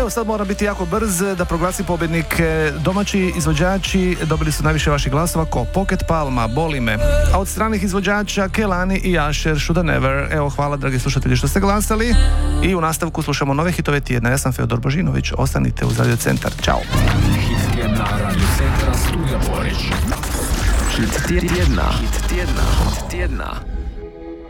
Evo sad mora biti jako brz da proglasi pobjednike. Domaći izvođači dobili su najviše vaših glasova ko Pocket Palma, Boli me. A od stranih izvođača Kelani i Asher, Shoulda Never. Evo, hvala dragi slušatelji što ste glasali. I u nastavku slušamo nove hitove tjedna. Ja sam Feodor Božinović, ostanite uz Radio Centar. Ćao. Hit tjedna Radio Centra Studio Poreć. Hit tjedna.